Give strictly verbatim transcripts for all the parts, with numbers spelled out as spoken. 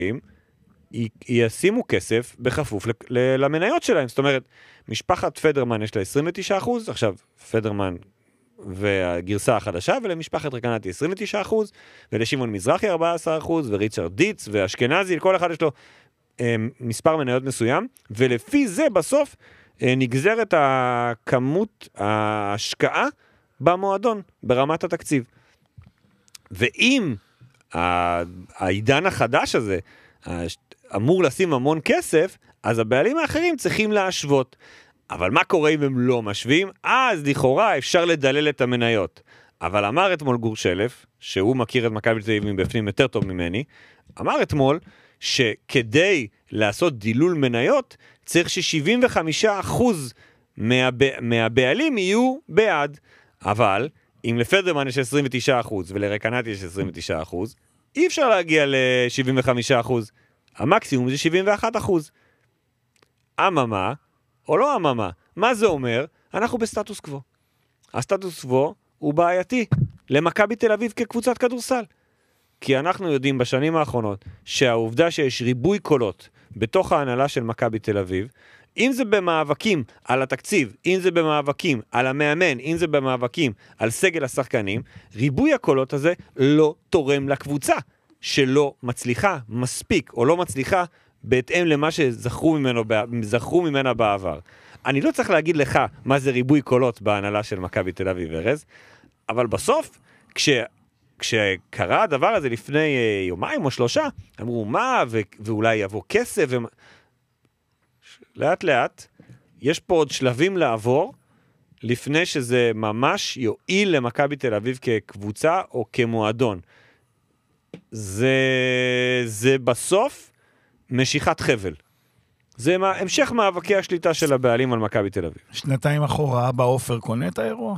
ישימו כסף בכפוף למניות שלהם. זאת אומרת, משפחת פדרמן יש לה עשרים ותשעה אחוז, עכשיו פדרמן והגרסה החדשה, ולמשפחת רקנטי עשרים ותשעה אחוז, ולשמעון מזרחי ארבעה עשר אחוז, וריצ'רד דיץ ואשכנזי, כל אחד יש לו אה, מספר מניות מסוים, ולפי זה בסוף אה, נגזרת הכמות ההשקעה במועדון, ברמת התקציב. ואם העידן החדש הזה אמור לשים המון כסף, אז הבעלים האחרים צריכים להשוות. אבל מה קורה אם הם לא משווים? אז לכאורה אפשר לדלל את המניות. אבל אמר אתמול גור שלף, שהוא מכיר את מכבי תל אביב מבפנים יותר טוב ממני, אמר אתמול שכדי לעשות דילול מניות, צריך ש-שבעים וחמישה אחוז מהבע... מהבעלים יהיו בעד. אבל אם לפדרמן יש עשרים ותשעה אחוז ולרקנטי יש עשרים ותשעה אחוז, אי אפשר להגיע ל-שבעים וחמישה אחוז. המקסימום זה שבעים ואחד אחוז. אממה, או לא אממה, מה זה אומר? אנחנו בסטטוס קוו. הסטטוס קוו הוא בעייתי למכבי תל אביב כקבוצת כדורסל. כי אנחנו יודעים בשנים האחרונות שהעובדה שיש ריבוי קולות בתוך ההנהלה של מכבי תל אביב, אם זה במאבקים על התקציב, אם זה במאבקים על המאמן, אם זה במאבקים על סגל השחקנים, ריבוי הקולות הזה לא תורם לקבוצה שלא מצליחה מספיק או לא מצליחה בהתאם למה שזכרו ממנו, זכרו ממנה בעבר. אני לא צריך להגיד לך מה זה ריבוי קולות בהנהלה של מכבי תל אביב ארז, אבל בסוף, כש, כשקרה הדבר הזה לפני יומיים או שלושה, אמרו מה, ו, ואולי יבוא כסף, ו... לאט לאט, יש פה עוד שלבים לעבור, לפני שזה ממש יועיל למכבי תל אביב כקבוצה או כמועדון. זה, זה בסוף משיכת חבל. זה מה, המשך מאבקי השליטה של הבעלים על מכבי תל אביב. שנתיים אחורה, אבא עופר קונה את האירוע?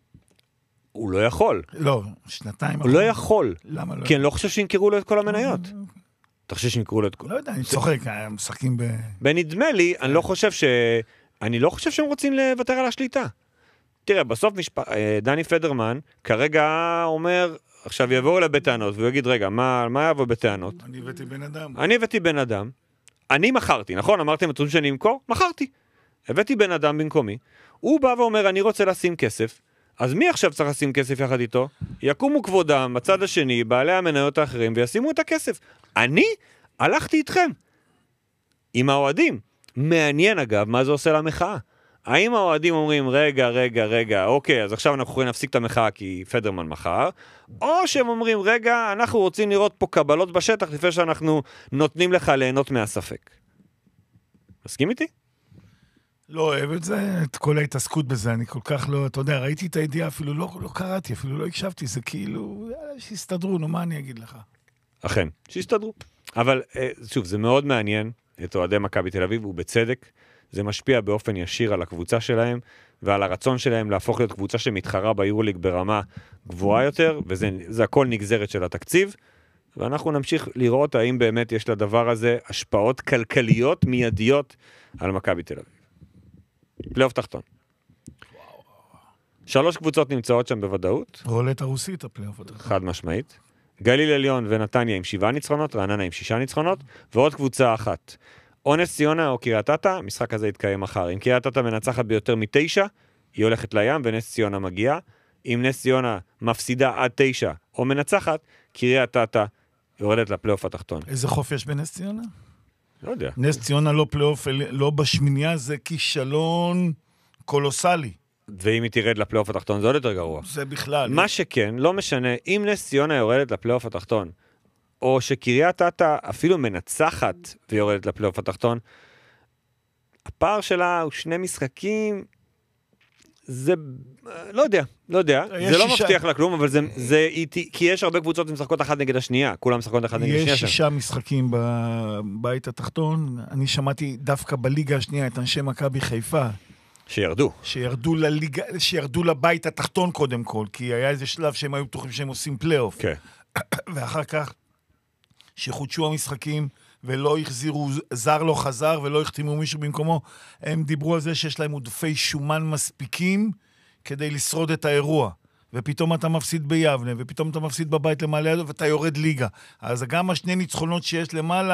הוא לא יכול. לא, שנתיים הוא אחורה. לא יכול. למה לא? כי אני לא חושב שימכרו לו את כל המניות. אתה חושב שימכרו לו את כל... לא יודע, אני צוחק, הם משחקים ב... בנדמה לי, אני לא חושב ש... אני לא חושב שהם רוצים לוותר על השליטה. תראה, בסוף משפ... דני פדרמן כרגע אומר, עכשיו יבואו אליי בטענות, והוא יגיד, רגע, מה, מה יבוא בטענות? אני הבאתי בן אדם. אני הבאתי בן אדם. אני מכרתי, נכון? אמרתם, אתם שאני אמכור? מכרתי. הבאתי בן אדם במקומי. הוא בא ואומר, אני רוצה לשים כסף. אז מי עכשיו צריך לשים כסף יחד איתו? יקומו כבודם, הצד השני, בעלי המניות האחרים, וישימו את הכסף. אני הלכתי איתכם. עם האוהדים. מעניין אגב, מה זה עושה למחאה. האם האוהדים אומרים, רגע, רגע, רגע, אוקיי, אז עכשיו אנחנו יכולים להפסיק את המחאה כי פדרמן מחר, או שהם אומרים, רגע, אנחנו רוצים לראות פה קבלות בשטח, לפני שאנחנו נותנים לך ליהנות מהספק. מסכים איתי? לא אוהב את זה, את כל ההתעסקות בזה, אני כל כך לא, אתה יודע, ראיתי את הידיעה, אפילו לא, לא קראתי, אפילו לא הקשבתי, זה כאילו, שיסתדרו, נו, מה אני אגיד לך? אכן, שיסתדרו. אבל, שוב, זה מאוד מעניין את אוהדי מכבי תל אביב, ובצדק, זה משפיע באופן ישיר על הקבוצה שלהם, ועל הרצון שלהם להפוך להיות קבוצה שמתחרה ביורוליג ברמה גבוהה יותר, וזה זה הכל נגזרת של התקציב, ואנחנו נמשיך לראות האם באמת יש לדבר הזה השפעות כלכליות מיידיות על מכבי תל אביב. פלייאוף תחתון. שלוש קבוצות נמצאות שם בוודאות. רולטה רוסית הפלייאוף התחתון. חד משמעית. גליל עליון ונתניה עם שבעה ניצחונות, רעננה עם שישה ניצחונות, ועוד קבוצה אחת. או נס ציונה או קריית אתא, המשחק הזה יתקיים מחר. אם קריית אתא מנצחת ביותר מתשע, היא הולכת לים ונס ציונה מגיעה. אם נס ציונה מפסידה עד תשע או מנצחת, קריית אתא יורדת לפלייאוף התחתון. איזה חוף יש בנס ציונה? לא יודע. נס ציונה לא פלייאוף, לא בשמיניה, זה כישלון קולוסלי. ואם היא תירד לפלייאוף התחתון, זה עוד יותר גרוע. זה בכלל. מה שכן, לא משנה, אם נס ציונה יורדת לפלייאוף התחתון, או שקריית אתא אפילו מנצחת ויורדת לפלייאוף התחתון, הפער שלה הוא שני משחקים, זה, לא יודע, לא יודע, זה לא מבטיח לה כלום, אבל זה, זה, כי יש הרבה קבוצות משחקות אחת נגד השנייה, כולם משחקות אחת נגד השנייה. יש שישה משחקים בבית התחתון, אני שמעתי דווקא בליגה השנייה את אנשי מכבי חיפה, שירדו. שירדו לליגה, שירדו לבית התחתון קודם כל, כי היה איזה שלב שהם היו בטוחים שהם עושים פלייאוף. כן. ואחר כך, שחודשו המשחקים, ולא החזירו, זר לא חזר, ולא החתימו מישהו במקומו, הם דיברו על זה שיש להם עודפי שומן מספיקים, כדי לשרוד את האירוע. ופתאום אתה מפסיד ביבנה, ופתאום אתה מפסיד בבית למעלה, ואתה יורד ליגה. אז גם השני ניצחונות שיש למעלה,